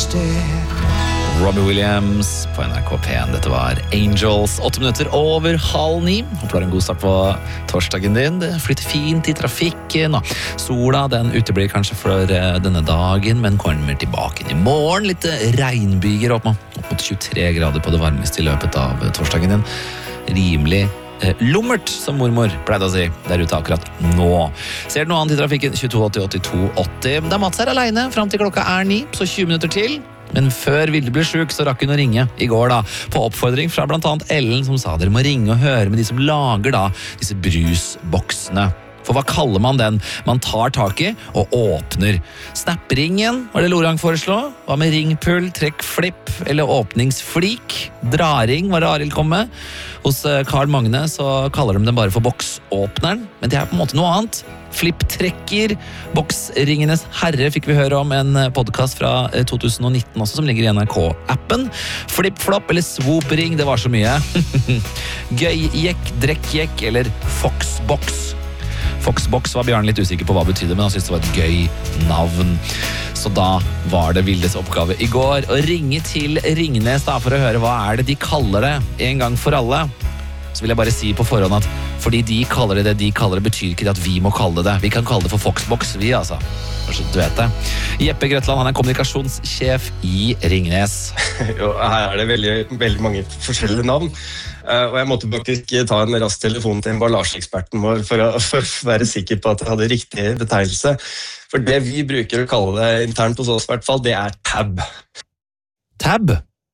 Robbie Williams på NRK P1. Dette var Angels. 8 minutter over 8:30. Håper du har en god start på torsdagen din. Det flytter fint i trafikken. Sola den uteblir kanskje for denne dagen, men kommer tilbake i morgen. Litt regnbyger opp mot 23 grader på det varmeste i løpet av torsdagen din. Rimelig lummert, som mormor pleide å si der ute akkurat nå. Ser du noe annet i trafikken? 2280-8280. Det Mats her alene fram til klokka 9, så 20 minutter til. Men før Vilde ble syk, så rakk hun å ringe i går da, på oppfordring fra blant annet Ellen, som sa dere må ringe og høre med de som lager da disse brusboksene. For hva kaller man den man tar tak i og åpner? Snappringen var det Lorang foreslå. Hva med ringpull, trekkflipp eller åpningsflik? Draring var det Arild kom med. Hos Karl Magne så kaller de den bare for boksåpneren, men det på en måte noe annet. Flipptrekker, boksringenes herre fikk vi høre om en podcast fra 2019 også, som ligger i NRK-appen. Flipp-flopp eller swoop-ring, det var så mye. Gøy-jekk, drekk-jekk eller fox-box. Foxbox var Bjørn litt usikker på hva betydde, men han syntes det var et gøy navn. Så da var det Vildes oppgave i går å ringe til Ringnes da, for å høre hva det de kaller det en gang for alle. Så vil jeg bare si på forhånd at fordi de kaller det de kaller det, betyr ikke det at vi må kalle det. Vi kan kalle det for Foxbox, vi altså. Kanskje du vet det. Jeppe Grøtland, han kommunikasjonssjef i Ringnes. Jo, her det veldig mange forskjellige navn. Og jeg måtte faktisk ta en rask telefon til emballasjeeksperten vår for å være sikker på at jeg hadde riktig betegnelse. For det vi bruker å kalle det internt hos oss i hvert fall, det tab. Tab?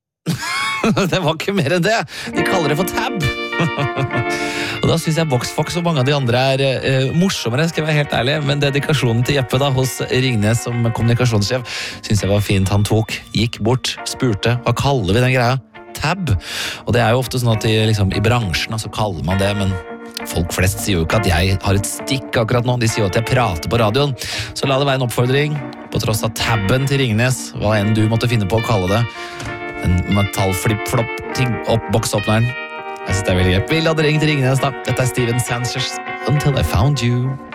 Det var ikke mer enn det. De kaller det for tab. Og da synes jeg Boxfox og mange av de andre morsommere, skal jeg være helt ærlig. Men dedikasjonen til Jeppe da, hos Ringnes som kommunikasjonssjef, synes jeg var fint han tok. Gikk bort, spurte, hva kaller vi den greia? Tab. Og det jo ofte sånn at i bransjen så kaller man det, men folk flest sier jo ikke at jeg har et stikk akkurat nå. De sier jo at jeg prater på radioen. Så la det være en oppfordring, på tross av tabben til Ringnes, hva enn du måtte finne på å kalle det. En metallflipp-flopp-ting opp boksåpneren. Jeg synes det veldig gøy. Vil hadde ringt til Ringnes da. Dette Steven Sanchez, Until I Found You.